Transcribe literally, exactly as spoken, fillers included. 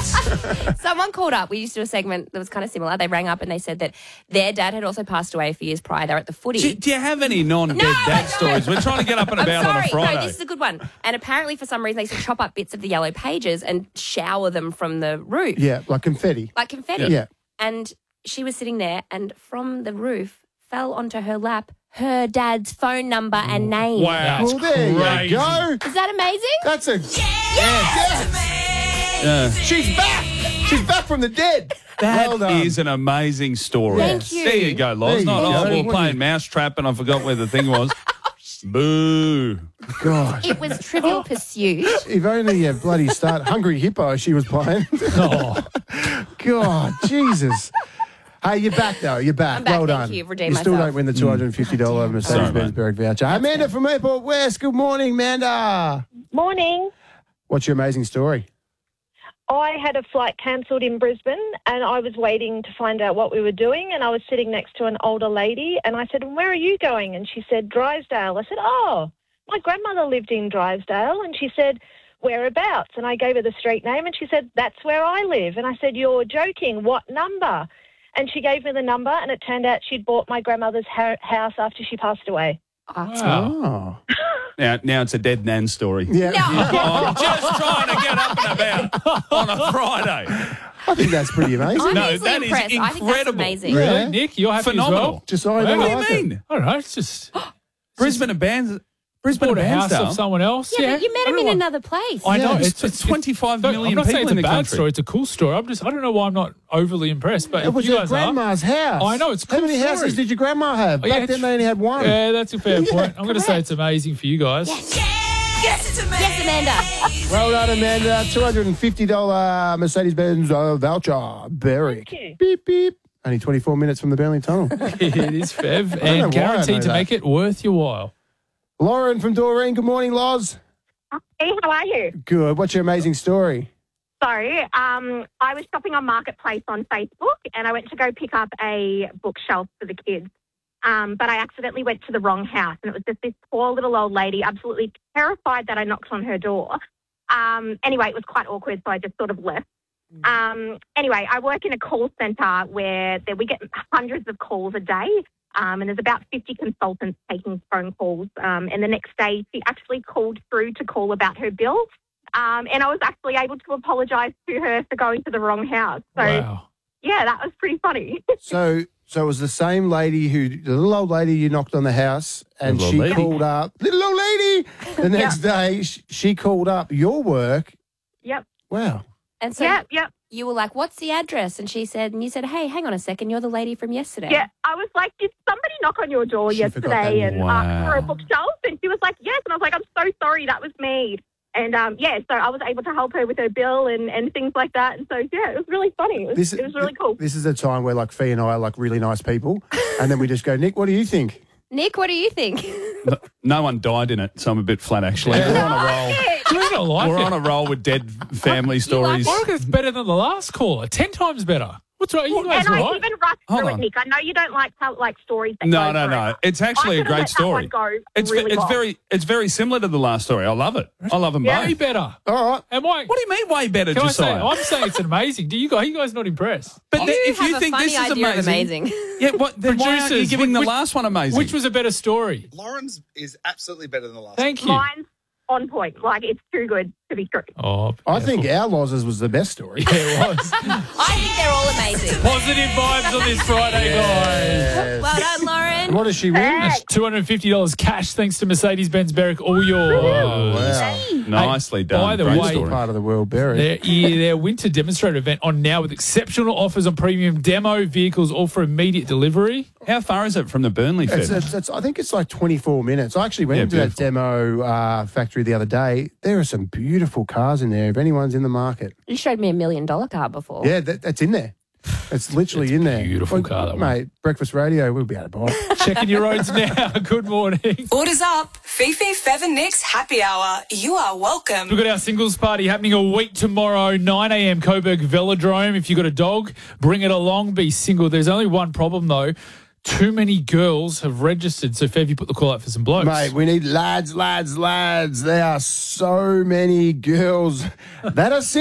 Someone called up. We used to do a segment that was kind of similar. They rang up and they said that their dad had also passed away a few years prior. They were at the footy. Do, do you have any non-dead No, dad no. stories? We're trying to get up and I'm about sorry. on a Friday. No, this is a good one. And apparently, for some reason, they used to chop up bits of the yellow pages and shower them from the roof. Yeah, like confetti. Like confetti. Yeah. And she was sitting there and from the roof fell onto her lap her dad's phone number and name. Wow, Well, there crazy. you go. Is that amazing? That's a... Yes. Yeah. She's back. She's back from the dead. That well done. is an amazing story. Thank you. There you go, Loz. There you Not, go. oh, we What were do playing you- Mousetrap and I forgot where the thing was. Boo. God. It was Trivial Pursuit. If only you bloody start Hungry Hippo she was playing. Oh. God, Jesus. Hey, you're back, though. You're back. I'm back, well thank done. you. I've redeemed still myself. don't win the two hundred fifty dollars Mercedes-Benz mate. Berg voucher. Amanda from Airport West. Good morning, Amanda. Morning. What's your amazing story? I had a flight cancelled in Brisbane and I was waiting to find out what we were doing, and I was sitting next to an older lady and I said, "Where are you going?" And she said, "Drysdale." I said, "Oh, my grandmother lived in Drysdale." And she said, "Whereabouts?" And I gave her the street name and she said, "That's where I live." And I said, "You're joking. What number?" And she gave me the number, and it turned out she'd bought my grandmother's ha- house after she passed away. Oh. Now, now it's a dead nan story. Yeah. I'm just trying to get up and about on a Friday. I think that's pretty amazing. I'm No, easily that is impressed. I think that's incredible. amazing. Yeah. Really, Nick? You're happy Phenomenal. as well? Just I don't What do like you it. mean? I don't know. It's just Brisbane and Bands, Brisbane bought and a house Bairnsdale. of someone else. Yeah, Yeah, but you met him in Everyone- another place. I know. Yeah, it's, it's it's twenty-five don't- million I'm not saying people it's in a the bad country. story. It's a cool story. I'm just. I don't know why I'm not overly impressed. But It if was you your guys grandma's house. I know, it's a How cool many story. houses did your grandma have? Oh, Back yeah, then tr- they only had one. are, yeah, that's a fair Yeah, point. I'm going to say correct. it's amazing for you guys. Yes, yes, Amanda. Well done, Amanda. two hundred fifty dollars Mercedes-Benz uh, voucher. Berwick. Thank you. Beep, beep. Only twenty-four minutes from the Burnley Tunnel. It is Fev, know why I and know guaranteed to that. make it worth your while. Lauren from Doreen. Good morning, Loz. Hey, how are you? Good. What's your amazing story? So, um, I was shopping on Marketplace on Facebook, and I went to go pick up a bookshelf for the kids. Um, but I accidentally went to the wrong house, and it was just this poor little old lady, absolutely terrified that I knocked on her door. Um, anyway, it was quite awkward, so I just sort of left. Um, anyway, I work in a call centre where there, we get hundreds of calls a day, um, and there's about fifty consultants taking phone calls. Um, and the next day, she actually called through to call about her bill. Um, and I was actually able to apologise to her for going to the wrong house. So, Wow. yeah, that was pretty funny. So, so it was the same lady who, the little old lady you knocked on the house, and Little she old lady. called up, little old lady. The next day, sh- she called up your work. Yep. Wow. And so Yep, yep. you were like, "What's the address?" And she said, and you said, "Hey, hang on a second, you're the lady from yesterday." Yeah, I was like, did somebody knock on your door She forgot yesterday that. and Wow. ask for a bookshelf? And she was like, yes. And I was like, I'm so sorry, that was me. And, um, yeah, so I was able to help her with her bill and, and things like that. And so, yeah, it was really funny. It was, it was really cool. This is a time where, like, Fee and I are, like, really nice people. And then we just go, Nick, what do you think? Nick, what do you think? No, no one died in it, so I'm a bit flat, actually. We're on a roll. Do you not like We're it? on a roll with dead family stories. I reckon it's better than the last caller. Ten times better. What's right? You guys And I right? even rushed Hold through on. it, Nick. I know you don't like tell, like stories that No, go no, no. forever. It's actually I a could've great let that story. one go It's really it's long. very it's very similar to the last story. I love it. I love them Way both. better. All right. Am I? What do you mean way better, Can I say? Josiah? I'm saying it's amazing. Do you guys? Are you guys not impressed? But You then if have you a think funny this is idea of amazing, amazing. yeah, what, then why aren't you Producers, giving the which- last one amazing? Which was a better story? Lauren's is absolutely better than the last. Thank you. Mine's on point. Like, it's too good to be true. Oh, I think our Loz's was the best story. yeah, it was. I think they're all amazing. Positive vibes on this Friday, guys. Well done, Lauren. What does she win? That's two hundred fifty dollars cash thanks to Mercedes-Benz Berwick. All yours. Wow. Nicely done. by the Great way- story. Part of the world, Barry. Their, yeah, their winter demonstrator event on now with exceptional offers on premium demo vehicles, all for immediate delivery. How far is it from the Burnley It's, Fed? it's, it's, I think it's like twenty-four minutes. I actually went Yeah, into that beautiful. demo uh, factory the other day. There are some beautiful cars in there if anyone's in the market. You showed me a million dollar car before. Yeah, that, that's in there. It's literally in there. beautiful Well, car, that one. Mate, breakfast radio, we'll be able to buy it. Checking your roads now. Good morning. Orders up. Fifi, Fev and Nick's happy hour. You are welcome. We've got our singles party happening a week tomorrow, nine a.m. Coburg Velodrome. If you've got a dog, bring it along, be single. There's only one problem, though. Too many girls have registered. So, Fev, you put the call out for some blokes. Mate, we need lads, lads, lads. There are so many girls that are